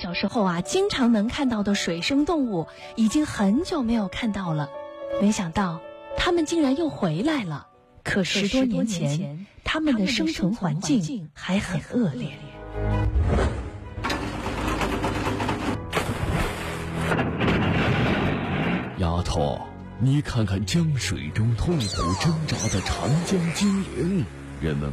小时候啊，经常能看到的水生动物，已经很久没有看到了。没想到，它们竟然又回来了。可10多年前，它们的生存环境还很恶劣。 丫头，你看看江水中痛苦挣扎的长江精灵，人们